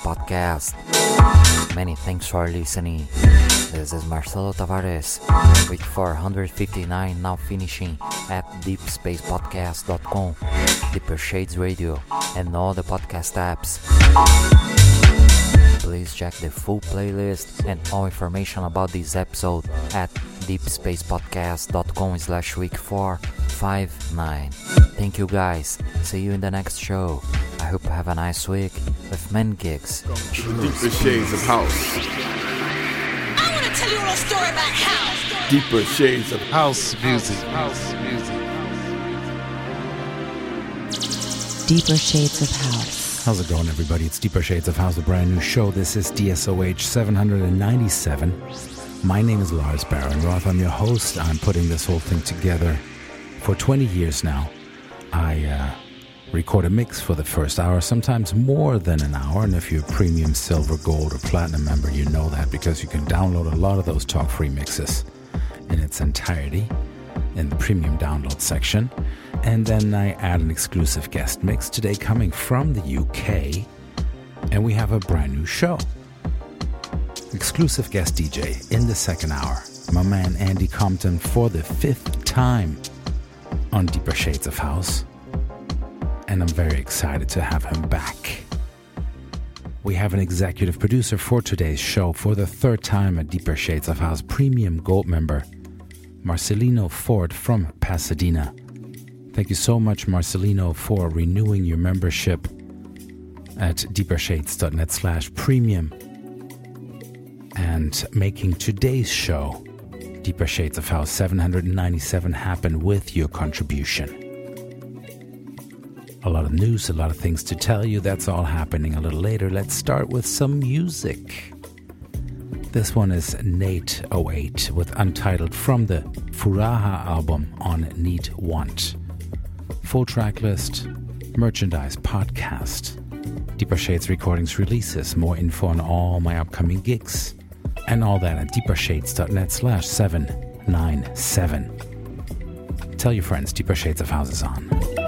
podcast. Many thanks for listening. This is Marcelo Tavares, week 459, now finishing at deepspacepodcast.com, Deeper Shades Radio, and all the podcast apps. Please check the full playlist and all information about this episode at deepspacepodcast.com/week 459. Thank you guys. See you in the next show. I hope you have a nice week with men gigs. Deeper Shades of House. I want to tell you a little story about house. Deeper Shades of House music. Deeper Shades of House. How's it going, everybody? It's Deeper Shades of House, a brand new show. This is DSOH 797. My name is Lars Baron-Roth. I'm your host. I'm putting this whole thing together for 20 years now. I record a mix for the first hour, sometimes more than an hour. And if you're a premium, silver, gold, or platinum member, you know that because you can download a lot of those talk-free mixes in its entirety in the premium download section. And then I add an exclusive guest mix today coming from the UK. And we have a brand new show. Exclusive guest DJ in the second hour. My man Andy Compton for the 5th time on Deeper Shades of House. And I'm very excited to have him back. We have an executive producer for today's show for the 3rd time at Deeper Shades of House Premium Gold member, Marcelino Ford from Pasadena. Thank you so much, Marcelino, for renewing your membership at deepershades.net/premium and making today's show, Deeper Shades of House 797, happen with your contribution. A lot of news, a lot of things to tell you. That's all happening a little later. Let's start with some music. This one is Nate 08 with Untitled from the Furaha album on Need Want. Full track list, merchandise, podcast, Deeper Shades recordings, releases, more info on all my upcoming gigs, and all that at deepershades.net/797. Tell your friends Deeper Shades of House is on.